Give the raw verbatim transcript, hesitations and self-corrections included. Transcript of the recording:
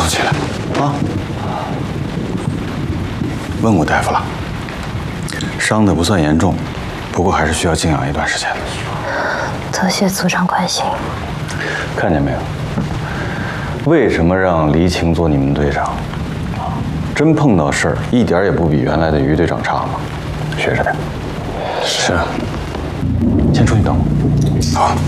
起来啊！问过大夫了，伤的不算严重，不过还是需要静养一段时间的。 多谢组长关心。 看见没有？为什么让黎晴做你们队长？真碰到事儿，一点也不比原来的于队长差嘛，学着点。是。先出去等我。好。